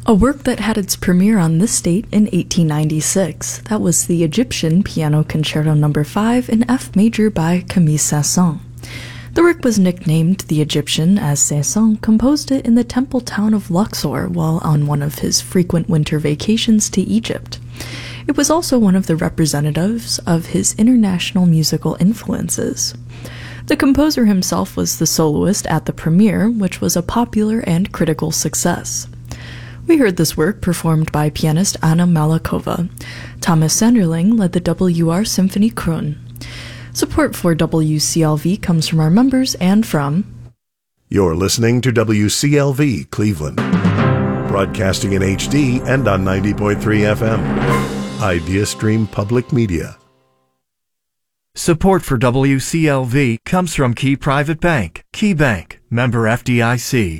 A work that had its premiere on this date in 1896. That was the Egyptian Piano Concerto No. 5 in F major by Camille Saint-Saëns. The work was nicknamed the Egyptian as Saint-Saëns composed it in the temple town of Luxor while on one of his frequent winter vacations to Egypt. It was also one of the representatives of his international musical influences. The composer himself was the soloist at the premiere, which was a popular and critical success. We heard this work performed by pianist Anna Malakova. Thomas Sanderling led the WR Symphony Krone. Support for WCLV comes from our members and from... You're listening to WCLV Cleveland, broadcasting in HD and on 90.3 FM. IdeaStream Public Media. Support for WCLV comes from Key Private Bank. Key Bank, member FDIC.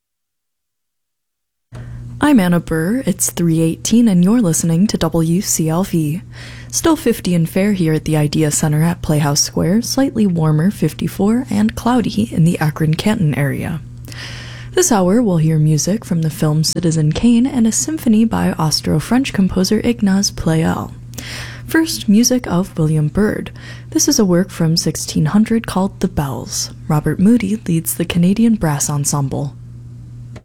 I'm Anna Burr, it's 3:18 and you're listening to WCLV. Still 50 and fair here at the Idea Center at Playhouse Square, slightly warmer 54 and cloudy in the Akron-Canton area. This hour we'll hear music from the film Citizen Kane and a symphony by Austro-French composer Ignaz Pleyel. First, music of William Byrd. This is a work from 1600 called The Bells. Robert Moody leads the Canadian Brass Ensemble.